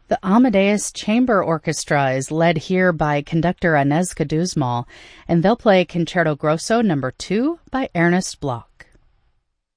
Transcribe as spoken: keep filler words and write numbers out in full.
The Amadeus Chamber Orchestra is led here by conductor Agnieszka Duzmal, and they'll play Concerto Grosso number two by Ernest Bloch.